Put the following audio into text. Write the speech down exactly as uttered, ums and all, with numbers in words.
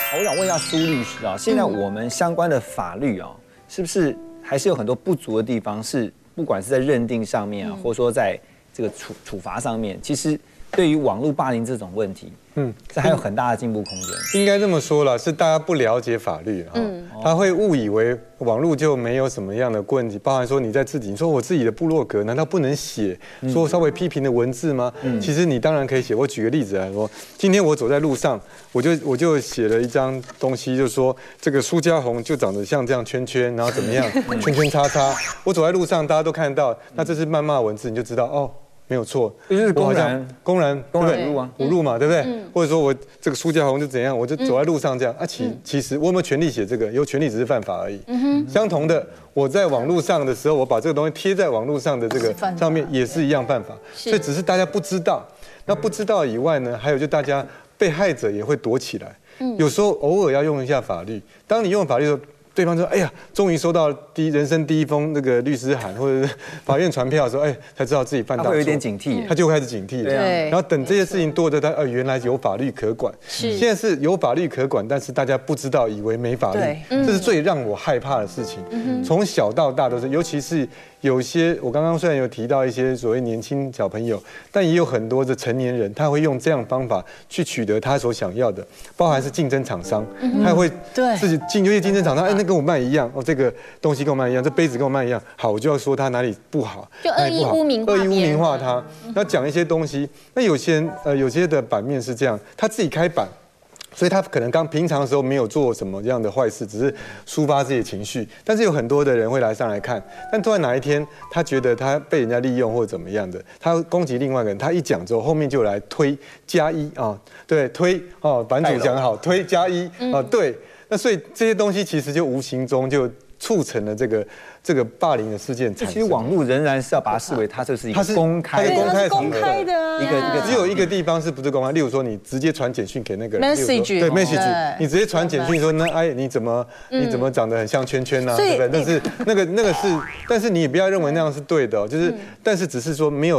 我想问一下苏律师啊，现在我们相关的法律啊，是不是还是有很多不足的地方？是不管是在认定上面啊，或者说在这个处处罚上面，其实对于网络霸凌这种问题，嗯，这还有很大的进步空间。 应该这么说了，是大家不了解法律啊，他会误以为网络就没有什么样的问题，包含说你在自己，你说我自己的部落格难道不能写说稍微批评的文字吗？其实你当然可以写。我举个例子来说，今天我走在路上，我就我就写了一张东西，就说这个苏家红就长得像这样圈圈，然后怎么样，圈圈叉叉。我走在路上，大家都看到，那这是谩骂文字，你就知道哦。没有错， 就是公然、 公然、 公然侮辱啊， 侮辱嘛，对不对？或者说我这个苏家红就怎样，我就走在路上这样啊，其其实我有没有权利写这个？有权利只是犯法而已。相同的，我在网络上的时候，我把这个东西贴在网络上的这个上面，也是一样犯法。所以只是大家不知道。那不知道以外呢，还有就大家被害者也会躲起来。有时候偶尔要用一下法律。当你用法律的时候，对方说：“哎呀，终于收到第人生第一封那个律师函，或者是法院传票的时候，哎，才知道自己犯大错， 他会有一点警惕， 他就开始警惕了。 对， 然后等这些事情多的，他呃原来有法律可管， 是现在是有法律可管，但是大家不知道，以为没法律，这是最让我害怕的事情。从小到大都是，尤其是有些我刚刚虽然有提到一些所谓年轻小朋友，但也有很多的成年人，他会用这样的方法去取得他所想要的，包含是竞争厂商，他会自己进，尤其竞争厂商，哎，那跟我卖一样哦。”这个东西跟我卖一样，这杯子跟我卖一样，好，我就要说他哪里不好， 就恶意污名化， 恶意污名化他，要讲一些东西。那有些人呃，有些的版面是这样，他自己开版，所以他可能刚平常的时候没有做什么样的坏事，只是抒发自己的情绪。但是有很多的人会来上来看，但突然哪一天他觉得他被人家利用或者怎么样的，他攻击另外一个人，他一讲之后，后面就来推加一啊，对，推哦，版主讲得好，推加一啊，对。那所以这些东西其实就无形中就促成了这个这个霸凌的事件产生。 其实网络仍然是要把它视为它就是一个公开的、 公开公开的一个一个，只有一个地方是不是公开？例如说你直接传简讯给那个 message， 对 message， 你直接传简讯说那哎你怎么你怎么长得很像圈圈呢？对不对？但是那个那个是，但是你也不要认为那样是对的，就是但是只是说没有。